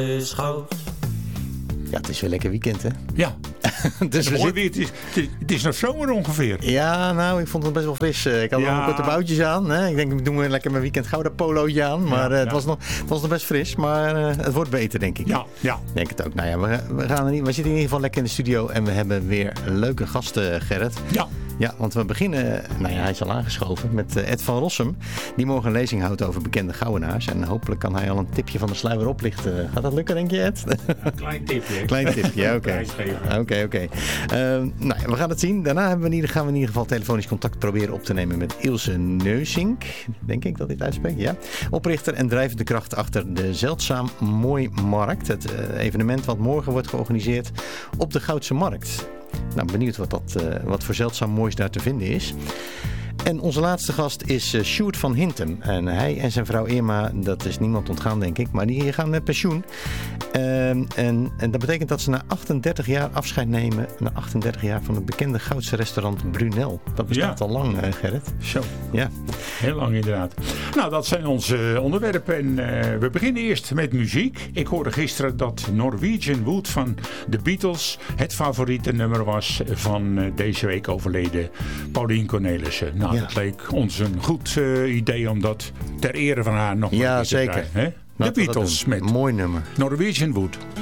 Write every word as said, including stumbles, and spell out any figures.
schoot. Ja, het is weer lekker weekend, hè? Ja, dus het is mooi weer. Het is, het is, het is nog zomer ongeveer. Ja, nou, ik vond het best wel fris. Ik had Ja. nog korte boutjes aan. Hè? Ik denk, ik doe lekker mijn weekend Gouda polootje aan. Maar Ja, uh, het, ja. was nog, het was nog best fris. Maar uh, het wordt beter, denk ik. Ja, ja. Ik denk het ook. Nou ja, we, we, gaan er niet, we zitten in ieder geval lekker in de studio. En we hebben weer leuke gasten, Gerrit. Ja. Ja, want we beginnen, nou ja, hij is al aangeschoven met uh, Ed van Rossum. Die morgen een lezing houdt over bekende Gouwenaars. En hopelijk kan hij al een tipje van de sluier oplichten. Gaat dat lukken, denk je, Ed? Een klein tipje. Klein tipje, oké. Prijsgever. Oké, oké. Nou ja, we gaan het zien. Daarna hebben we in ieder, gaan we in ieder geval telefonisch contact proberen op te nemen met Ilse Neusink. Denk ik dat dit uitspreekt, ja. Oprichter en drijvende kracht achter de Zeldzaam Mooi Markt. Het uh, evenement wat morgen wordt georganiseerd op de Goudse Markt. Nou, benieuwd wat, dat, uh, wat voor zeldzaam moois daar te vinden is. En onze laatste gast is uh, Sjoerd van Hintem. En hij en zijn vrouw Irma, dat is niemand ontgaan denk ik, maar die gaan met pensioen. Uh, en, en dat betekent dat ze na achtendertig jaar afscheid nemen, na achtendertig jaar van het bekende Goudse restaurant Brunel. Dat bestaat Ja. al lang, uh, Gerrit. Zo. Ja. Heel lang inderdaad. Nou, dat zijn onze onderwerpen. En uh, we beginnen eerst met muziek. Ik hoorde gisteren dat Norwegian Wood van de Beatles het favoriete nummer was van uh, deze week overleden Paulien Cornelissen. Nou, Ja. dat leek ons een goed uh, idee om dat ter ere van haar nog Ja, een keer te zeker. krijgen, hè? De Laten we dat Beatles doen. met Mooi nummer. Norwegian Wood.